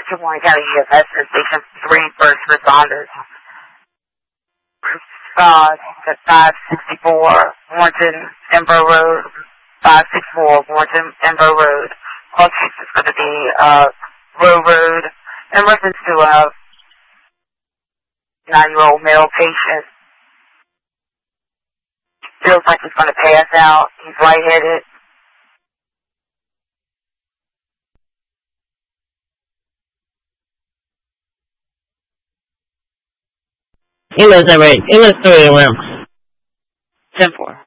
Warren County EMS and Station 3 first responders. At 564 Warrenton Ember Road, 564 Warrenton Ember Road. All case is going to be Row Road in reference to a 9-year-old male patient. Feels like he's going to pass out. He's lightheaded. He lives 3 around. 10-4.